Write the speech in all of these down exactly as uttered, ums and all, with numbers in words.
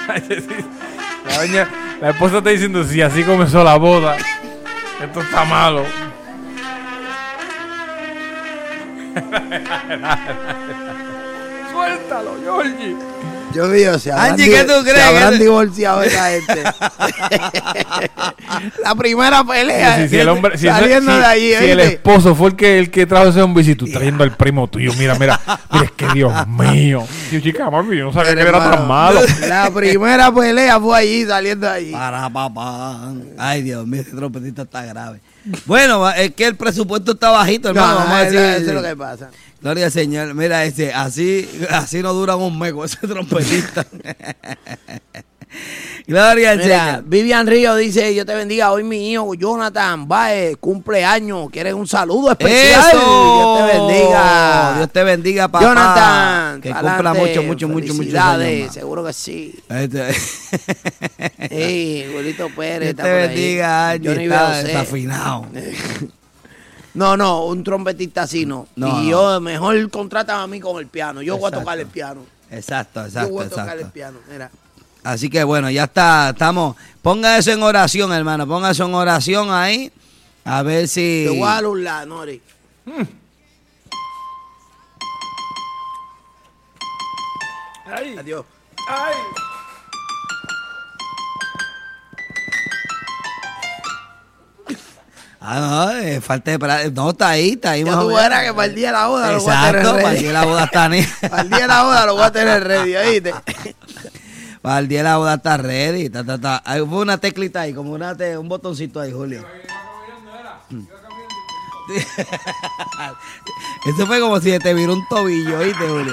La, doña, la esposa está diciendo, si así comenzó la boda, esto está malo. Suéltalo, Georgie. Yo digo, se habrán, Angie, ¿qué tú crees? se habrán divorciado esa gente. La primera pelea. Si, si, si el hombre, si saliendo ese, de allí. si, si el esposo fue el que el que trajo ese hombre y tú trayendo al primo tuyo, mira, mira, mira, es que Dios mío. Yo, chica, mami, yo no sabía que era tan malo. La primera pelea fue allí, saliendo de allí. Para papá. Ay, Dios mío, ese trompetista está grave. Bueno, es que el presupuesto está bajito, hermano. No, vamos a decir. eso es lo que pasa. Gloria al Señor. Mira, ese, así, así no dura un mes con ese trompetista. Gloria al Mira, Señor. Vivian Río dice, Dios te bendiga, hoy mi hijo Jonathan Baez cumpleaños, quiere un saludo especial. ¡Eso! Dios te bendiga. Dios te bendiga, papá. Jonathan, que pa'lante, cumpla mucho, mucho, mucho, mucho años. Seguro que sí. Este. Sí, Julito Pérez. Dios está te por ahí. bendiga, Angie, Johnny está Beosé. desafinado. No, no, un trompetista así no. No, y no. yo mejor contratan a mí con el piano. Yo voy a Exacto. tocar el piano. Exacto, Yo exacto, voy a tocar exacto. el piano. Mira. Así que bueno, ya está, estamos. Ponga eso en oración, hermano. Ponga eso en oración ahí. A ver si. Te voy a dar un la, Nori. Mm. Ay, Adiós. ay. Ah, no, eh, falta de pra- No, está ahí, está ahí. Ya más o tú menos. verás que para el día de la boda lo voy a tener Exacto, para el ready. día de la boda está ni- Para el día de la boda lo voy a tener ready, ¿oíste? Para el día de la boda está ready. Ta, ta, ta. Hay fue una teclita ahí, como una te- un botoncito ahí, Julio. Eso fue como si te viró un tobillo, ¿oíste, Julio?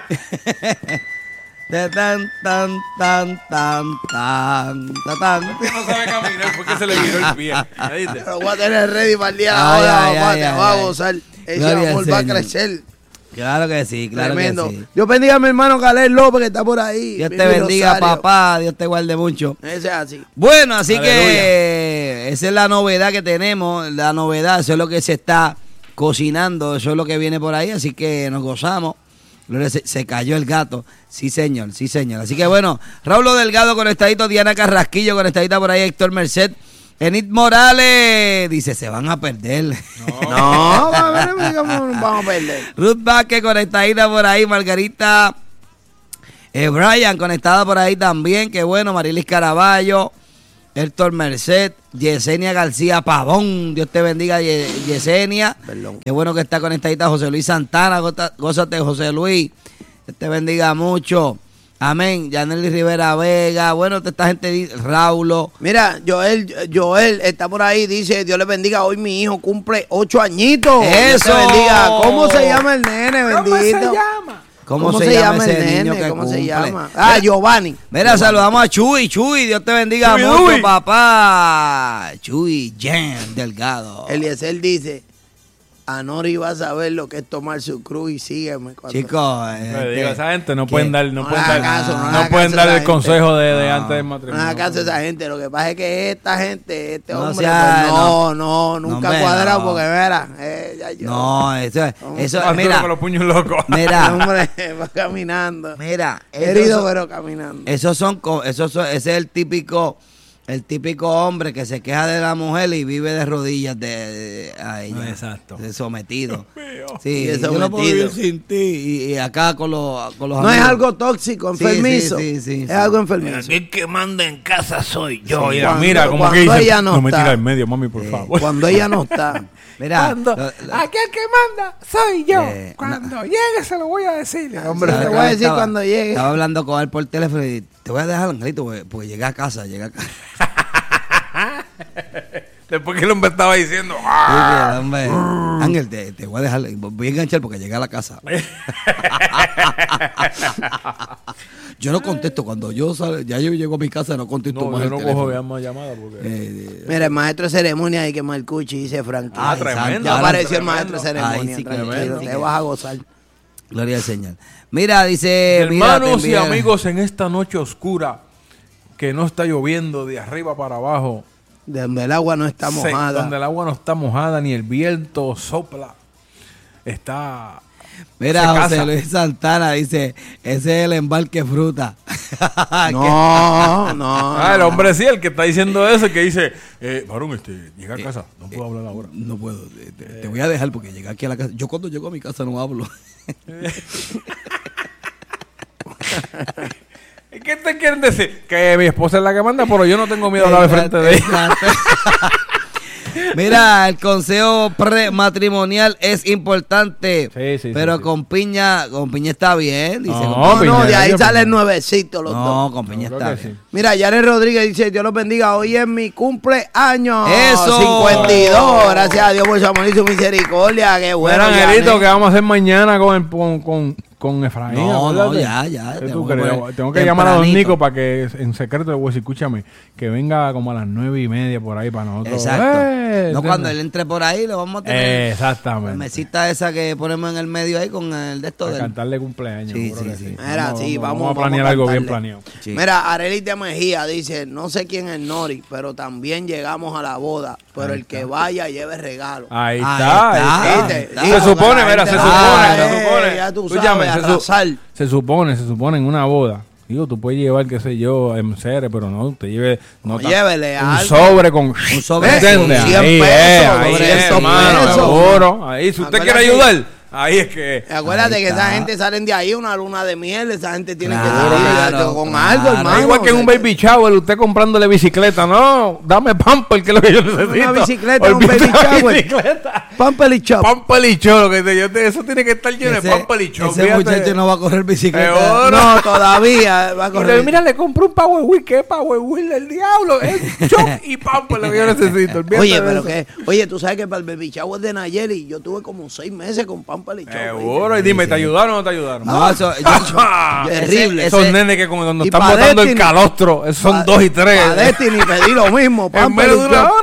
Tan, tan, tan, tan, tan, tan, tan. Que no sabe caminar porque se le viró el pie. ¿Viste? Lo voy a tener ready para el día de la Ay, boda, ay, papá. ay, Te ay, va a ay. gozar. Ese Gloria amor al va a Señor. crecer. Claro que sí, claro Tremendo. que sí. Dios bendiga a mi hermano Caleb López que está por ahí. Dios te Vive bendiga, Rosario. papá. Dios te guarde mucho. Ese es así. Bueno, así Aleluya. que esa es la novedad que tenemos. La novedad, eso es lo que se está cocinando. Eso es lo que viene por ahí. Así que nos gozamos. Se, se cayó el gato. Sí, señor, sí, señor. Así que bueno, Raúl Delgado conectadito, Diana Carrasquillo conectadita por ahí, Héctor Merced. Enid Morales dice, se van a perder. No, a ver, vamos, vamos a perder. Ruth Vázquez conectadita por ahí, Margarita eh, Brian conectada por ahí también, qué bueno, Marilis Caraballo, Héctor Merced, Yesenia García Pavón, Dios te bendiga Ye- Yesenia, Perdón. qué bueno que está conectadita José Luis Santana, gota- gózate José Luis, Dios te bendiga mucho, amén, Yaneli Rivera Vega, bueno, esta gente, di- Raulo, Mira, Joel, Joel está por ahí, dice, Dios le bendiga, hoy mi hijo cumple ocho añitos. Dios te ¡Eso! bendiga. ¿Cómo se llama el nene, bendito? ¿Cómo se llama? ¿cómo, se, llama ese el niño nene? que ¿Cómo se cumple? llama? Ah, Giovanni. Mira, saludamos a Chuy, Chuy, Dios te bendiga Chuy, mucho, Chuy. papá. Chuy, Jen Delgado. Eliezer dice, Anori va a saber lo que es tomar su cruz y sígueme. Cuando... Chicos, Le este, digo, esa gente no ¿qué? pueden dar, no No pueden le dar, haga caso, no le no haga pueden caso dar a la el gente. consejo de, de No. antes del No matrimonio. haga caso a esa gente. Lo que pasa es que esta gente, este No hombre, sea- pues, no, no, no, nunca hombre, cuadrado no. porque mira, eh, ya yo, No, eso, eso, Más duro mira, con los puños locos. el mira, hombre va caminando, mira, herido esos, pero caminando. esos son, co- esos son, ese es el típico, el típico hombre que se queja de la mujer y vive de rodillas de, de- a ella. Exacto. De sometido. mío. Sí, Y de yo no puedo vivir sometido. sin ti. Y, y acá con los, con los No es amigos. algo tóxico, Sí, enfermizo. sí, sí, sí, es sí. algo enfermizo. Aquí el que manda en casa soy yo. Sí, Mira, cuando- mira, como cuando que dice, ella no no me está. tira al medio, mami, por favor. Cuando ella no está. Mira, Cuando lo- lo- aquel que manda soy yo. Eh, Cuando llegue se lo voy a decir. Hombre, te ¿sabes voy a qué? decir cuando llegue. Estaba hablando con él por teléfono y te voy a dejar, Angelito, porque, porque llegué a casa, llegué a casa. después que el hombre estaba diciendo, Sí, ¡ah! sí, hombre, Ángel, te, te voy a dejar, voy a enganchar porque llegué a la casa. Yo no contesto cuando yo sal, ya yo llego a mi casa, no contesto No, más yo el no teléfono. cojo más llamadas porque... Eh, Mira, el maestro de ceremonia y que Marcuchi dice Frankie. Ah, Ay, tremendo. santo. Ya Ahora, apareció el tremendo. maestro de ceremonia. Ay, sí, tranquilo, tremendo. te vas a gozar. Gloria al Señor. Mira, dice, mira, Hermanos te y envía- amigos, en esta noche oscura, que no está lloviendo de arriba para abajo, De donde el agua no está se- mojada. donde el agua no está mojada ni el viento sopla, está Mira, Se José casa. Luis Santana dice, ese es el embarque fruta. No, no. Ah, el hombre sí, el que está diciendo eso, que dice, eh, varón, este, llega a casa, no puedo hablar ahora. No puedo, te, te- te voy a dejar porque llegué aquí a la casa. Yo cuando llego a mi casa no hablo. ¿Qué te quieren decir? Que mi esposa es la que manda, pero yo no tengo miedo a hablar de frente de ella. Exacto. Mira, el consejo prematrimonial es importante. Sí, sí, pero sí, sí. con piña, con piña está bien, dice. No, con No, piña. no, de Piña, ahí yo- sale el nuevecito los No, dos. con piña Yo está creo que bien. sí. Mira, Jared Rodríguez dice, Dios los bendiga, hoy es mi cumpleaños. ¡Eso! cincuenta y dos, gracias a Dios por su amor y su misericordia, qué bueno. Bueno, Angelito, Janet. ¿qué vamos a hacer mañana con el, con, con, con Efraín? No, no, Acuérdate. ya, ya, ¿Qué tengo tú que crees? poner Tengo que llamar a Don tempranito. Nico para que en secreto le voy a decir, escúchame, que venga como a las nueve y media por ahí para nosotros. Exacto. ¡Eh! No, cuando él entre por ahí, le vamos a tener la Exactamente. mesita esa que ponemos en el medio ahí con el de esto Para del... cantarle cumpleaños. Sí, seguro sí, que sí. Mira, sí, vamos, vamos a planear vamos a algo bien cantarle. planeado. Sí. Mira, Arelita Mejía dice, no sé quién es Nori, pero también llegamos a la boda, pero el que vaya lleve regalo. Ahí Ahí está. está, ahí ¿Viste? está. Se supone, mira, se Ah, supone, eh, se supone. ya tú Escúchame, sabes, se, su- arrasar. se supone, se supone en una boda. Digo, tú puedes llevar, qué sé yo, en serie, pero no, te lleve No, nota- llévele un algo. sobre con Un sobre ¿entiendes? con cien Ahí pesos, es, ahí doscientos es, hermano, pesos. seguro. Ahí, si usted quiere Acuérdate- ayudar, ahí es que Acuérdate Ahí que esa está. gente salen de ahí una luna de miel, esa gente tiene Claro, que salir con claro. algo, hermano. igual que en un baby shower, usted comprándole bicicleta, no, dame pamper, que es lo que yo necesito. Una bicicleta en un Olvídate baby la shower. bicicleta. Pamper y chop. Pamper y show, lo que te- yo te- eso tiene que estar lleno Ese, de pamper y show. ese fíjate. muchacho no va a correr bicicleta. Seguro. No, todavía va a Y le- correr. mira, le compré un Power Wheel, ¿qué es Power Wheel del diablo? Es show y pamper lo que yo necesito. olvídate Oye, de pero eso. que, oye, tú sabes que para el baby shower de Nayeli yo tuve como seis meses con Pamper y chop. Seguro, y dime, ¿te ayudaron o no te ayudaron? No, eso... yo- Terrible. Esos ese- nenes que con- cuando y están pa' botando el Destiny- calostro, esos son Pa- dos y tres. pa' Destiny pedí lo mismo, En Pamper menos de y una chop. hora.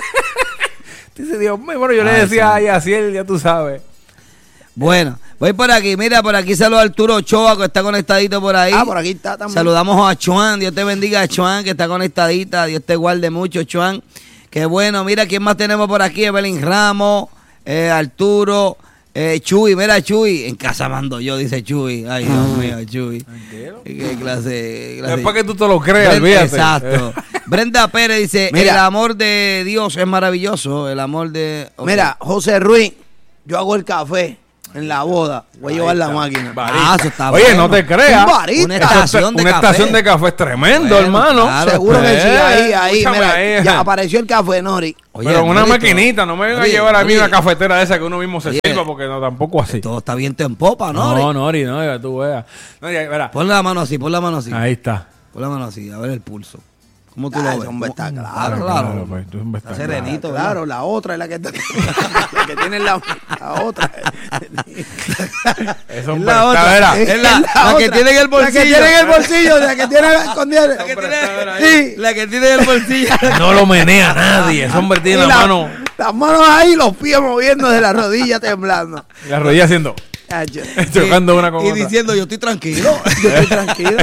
Dice, Dios mío, bueno, yo le Ay, decía sí. a Yaciel, ya tú sabes. Bueno, voy por aquí. Mira, por aquí saludo a Arturo Ochoa, que está conectadito por ahí. Ah, por aquí está también. Saludamos a Chuan. Dios te bendiga a Chuan, que está conectadita. Dios te guarde mucho, Chuan. Qué bueno. Mira, ¿quién más tenemos por aquí? Evelyn Ramos, eh, Arturo, eh, Chuy. Mira, Chuy. En casa mando yo, dice Chuy. Ay, Dios mío, Chuy. Qué clase. clase- Es para que tú te lo creas, Brenda- olvídate. Exacto. Brenda Pérez dice, Mira. el amor de Dios es maravilloso. El amor de... ok. Mira, José Ruiz, yo hago el café en la boda. Voy a llevar la máquina. Barista. Ah, eso está Oye, bueno. no te creas. Un barista. Una Eso es- estación de una café. estación de café es tremendo, Bueno, hermano. claro. Seguro que sí, Eh, ahí, ahí. escúchame Mira, ahí, ya ajá. apareció el café, Nori. Oye, Pero una Norito, maquinita, no me vengan a Nori, llevar a mí Nori, una cafetera de esa que uno mismo se Oye. sirva, porque no, tampoco así. Todo está viento en popa, ¿no? No, Nori, no, ya tú veas. No, ya, verá. Pon la mano así, pon la mano así. Ahí está. Pon la mano así, a ver el pulso. ¿Cómo tú Ah, lo ese ves? hombre está ¿Cómo? claro, claro. pues, tú Está estás serenito, ¿verdad? Claro, la otra es la que está. La que tiene la, la otra. Eso Es es la otra. Es la- la que otra. tiene en el bolsillo. La que tiene en el bolsillo, la que tiene escondida. La que Hombre, tiene, está ahí. sí, la que tiene en el bolsillo. No lo menea nadie. Ese hombre tiene Y la mano, Las manos ahí, los pies moviendo de la rodilla temblando. la rodilla haciendo, Chacho. chocando una con Y otra. diciendo, yo estoy tranquilo. Yo estoy tranquilo.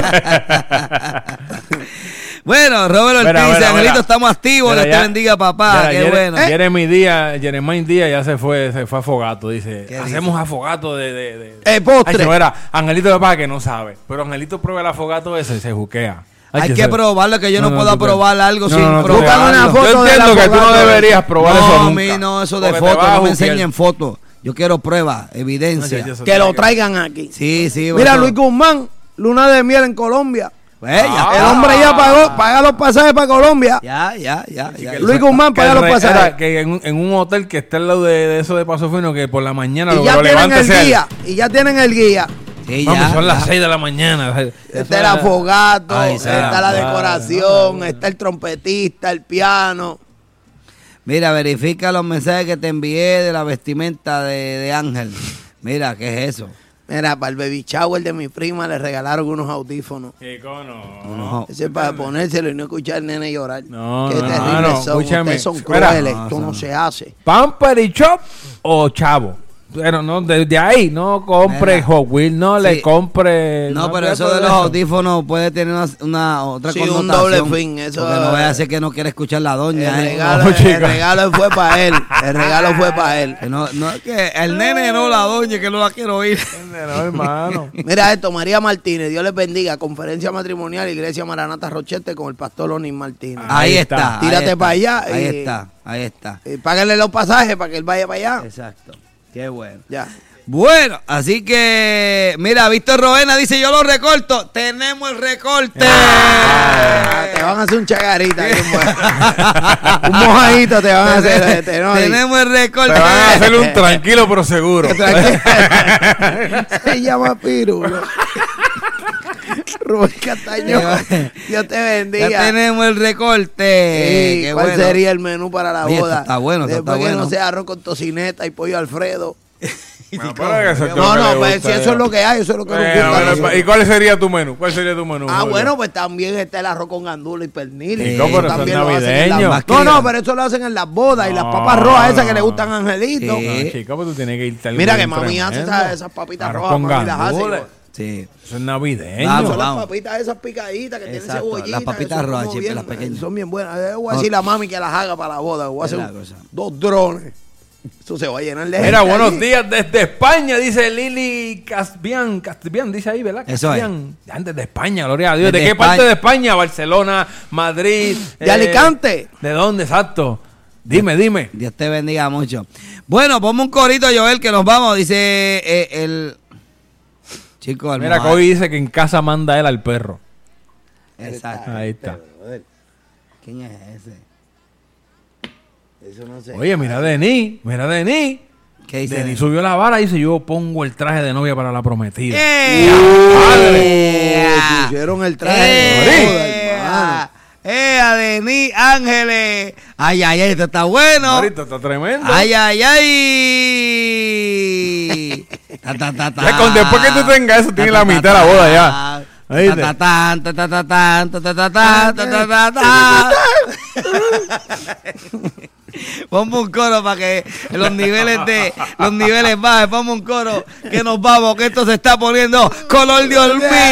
Bueno, Robert Ortiz, Mira, mira, Angelito, mira. estamos activos. Mira, Dios te ya- bendiga, papá. Mira, Qué Jere- bueno. Jeremy Díaz, Jeremain Díaz ya se fue, se fue a Fogato, dice. ¿Qué Hacemos afogato de, de, de. Eh, postre. Ay, no, era Angelito de papá que no sabe. Pero Angelito prueba el afogato ese y se juquea. Ay, Hay que se- probarlo, que yo no, puedo tú te- probar algo No, sin no, no, tú te- probarlo. Búscame una foto Yo del entiendo que tú no afogato. deberías probar no, eso a nunca. mí no, eso de Porque te fotos, vas a no me juquear. enseñen fotos. Yo quiero pruebas, evidencia. No, ya, ya, Que lo traigan aquí. Sí, sí. Mira, eso- Luis Guzmán, luna de miel en Colombia. Pues, ya Ah. El está. hombre ya pagó, paga los pasajes para Colombia. Ya, ya, ya. ya. Luis Guzmán Que paga el los re- pasajes. era que en, un- en un hotel que está al lado de, de eso de Paso Fino, que por la mañana Y lo, ya lo tienen el levántese al- guía. Y ya tienen el guía. Sí, Vamos, ya, son las ya. seis de la mañana. Eso Está el era- afogato, Ay, está sí. la Ah, decoración, no, no. está el trompetista, el piano. Mira, verifica los mensajes que te envié de la vestimenta de, de Ángel. Mira, ¿qué es eso? Mira, para el baby shower de mi prima le regalaron unos audífonos. Chico, no. No. Ese es para ponérselo y no escuchar al nene llorar. No, Qué no, terribles no, son. escúchame. Ustedes son Mira. crueles. No, Esto eso no no. se hace. ¿Pamper y Chop o Chavo? Pero no, desde ahí, no compre Mira, Hot Wheels, no sí. le compre. No, pero olvídate eso de los eso. audífonos puede tener una, una otra Sí, un connotación. doble fin, eso- Porque no vaya a ser que no quiere escuchar la El doña. ¿eh? regalo, No, el chica. regalo fue para él. El regalo fue para él. Que no, no, que el nene no, la doña, que no la quiero oír. No, hermano. Mira esto, María Martínez, Dios les bendiga. Conferencia matrimonial, Iglesia Maranata Rochete con el pastor Onis Martínez. Ah, Ahí Ahí está. está. ahí Tírate está, para allá Ahí y- está, ahí está. Eh, páguenle los pasajes para que él vaya para allá. Exacto. Qué bueno. Ya. Bueno, así que, mira, Víctor Roena dice, yo lo recorto. Tenemos el recorte. Ah, te van a hacer un chagarita. bien bueno. Un mojadito te van a hacer. Este, ¿no? Tenemos el recorte. Te van a hacer un tranquilo pero seguro. Tranquilo. Se llama Pirulo. Rubén Castaño. Dios te bendiga. Ya tenemos el recorte. Sí, Qué ¿cuál bueno. sería el menú para la Oye, esto boda? está bueno, esto Después está que bueno. no sea arroz con tocineta y pollo Alfredo. Bueno, pero que eso es lo No, que no, le pues gusta si a eso es ella. lo que hay, eso es lo que nos Bueno, gusta a bueno, nosotros. ¿y cuál sería tu menú? ¿Cuál sería tu menú? Ah, Julio? bueno, pues también está el arroz con gandula y pernil. Sí, Eso pero eso es también lo hacen en navideño. las- Más No, no, que- pero eso lo hacen en las bodas y las No, papas rojas esas que no. le gustan a Angelito. Sí. No, chica, pues tú tienes que irte al Mira que bien mami hace tremendo. esas, esas papitas Arroz rojas, con mami las hace. gandules. Sí. Eso es navideño. Vamos, Son las vamos. papitas esas picaditas que tienen Exacto, cebollita. las papitas que son rojas, como chipe, bien- las pequeñas. Son bien buenas. Le voy a decir a la mami que las haga para la boda. Voy a Es hacer la un- cosa. dos drones. Eso se va a llenar de Mira, gente buenos allí. días desde España, dice Lili Caspian. Caspian, dice ahí, ¿verdad? Eso es. Caspian. Ya, desde España, gloria a Dios. ¿De Desde qué parte España. de España? Barcelona, Madrid. De Alicante. ¿De dónde? Exacto. Dime, dime. Dios te bendiga mucho. Bueno, ponme un corito, Joel, que nos vamos. Dice eh, el... Chico, el Mira, que moja- hoy dice que en casa manda él al perro. Exacto. Ahí está. ¿Quién es ese? Eso no sé. Oye, mira Denis, mira Denis. ¿Qué dice? Denis subió la vara y dice, yo pongo el traje de novia para la prometida. ¡Eh! padre! Oh, pusieron el traje de ¡Eh! boda, hermano. ¡Eh, a Denis Ángeles! ¡Ay, ay, ay! Esto está bueno. Ahorita está tremendo. ¡Ay, ay, ay! Ta, ta, ta, ta. Ya con- después que tú tengas eso, tienes la mitad de la boda ya. ¿Oíste? Ta, ta, ta, ta, ta, ta, ta, ta, ta, ta, ta, ta, ta. Ponme un coro para que los niveles de los niveles bajen. Ponme un coro que nos vamos, que esto se está poniendo color de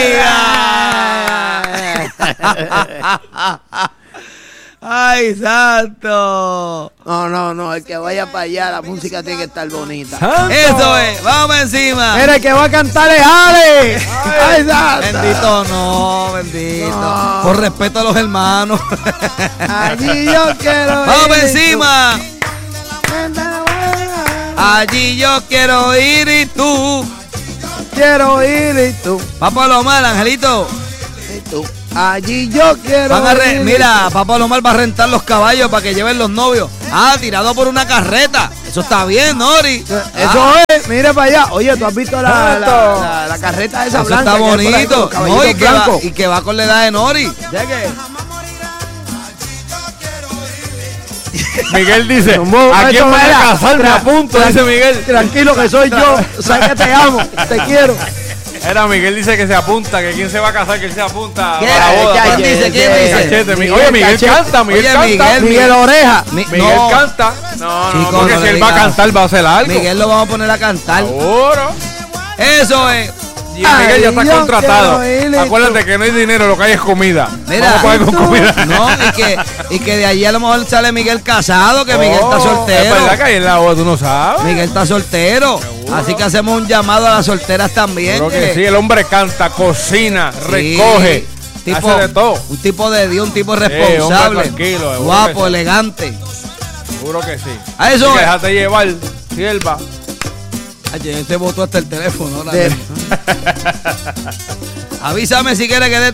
hormiga. Ay, santo. No, no, no. El que vaya para allá, la música tiene que estar bonita. ¡Santo! Eso es, vamos encima. Mira, el que va a cantar es Ale. Ay, santa. Bendito no, bendito. No. Por respeto a los hermanos. Allí yo quiero Vamos ir. encima. Allí yo quiero ir y tú. Quiero ir y tú. Papá Lomar, Angelito. Y tú. Allí yo quiero Van a re- ir. mira, Papá Lomar va a rentar los caballos para que lleven los novios. Ah, tirado por una carreta. Eso está bien, Nori. Eso Ah, es, mira para allá. Oye, ¿tú has visto la, la, la, la carreta esa eso blanca? está que hay por ahí con bonito. los caballitos No, y, que va, blancos? y que va con la edad de Nori. ¿Ya qué? Miguel dice, Zumbo, ¿a quién eso voy a era. casar? Me Tra- apunto, tra- dice Miguel. Tranquilo que soy yo. Sabes que te amo, te quiero. Era Miguel dice que se apunta, que quién se va a casar, que él se apunta ¿Qué? para la boda. ¿Quién para- dice? ¿Quién Cachete, dice? Cachete, mi- Miguel Oye, Miguel Cachete. canta, Miguel Oye, canta. Miguel, Miguel Oreja. Mi- Miguel no. canta. No, no, Chico, porque no si le él va a digas. cantar, va a hacer algo. Miguel lo vamos a poner a cantar. Seguro. Eso es. Y Miguel ya está Ay, yo contratado. quiero ir, Acuérdate que no hay dinero, lo que hay es comida. Mira, Vamos a pagar con comida. no, y que, y que de allí a lo mejor sale Miguel casado, que Miguel está Oh, soltero. Es verdad que ahí en la boda tú no sabes. Miguel está soltero. Así que hacemos un llamado a las solteras también. Creo que sí, el hombre canta, cocina, Sí, recoge, tipo, hace de todo. Un tipo de Dios, un tipo hombre responsable. tranquilo, seguro guapo, que sí. elegante. Seguro que sí. A eso Así que es. déjate llevar, sierva. Ay, este botó hasta el teléfono. ahora. De- Avísame si quieres que dé